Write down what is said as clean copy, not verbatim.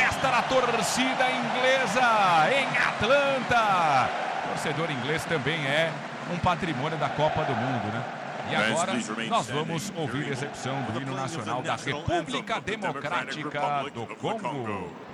festa na torcida inglesa em Atlanta. O torcedor inglês também é um patrimônio da Copa do Mundo, né? E agora nós vamos ouvir a execução do hino nacional da República Democrática do Congo.